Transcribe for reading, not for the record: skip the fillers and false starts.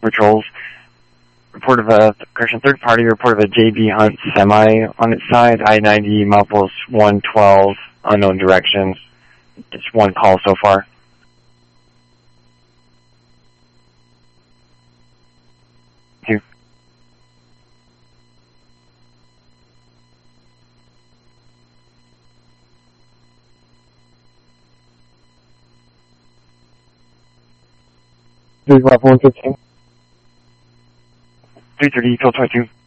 patrols. Report of a third party report of a JB Hunt semi on its side, I-90, milepost 112, unknown directions. Just one call so far. Thank you. Please, level 115. 330, Eco 22.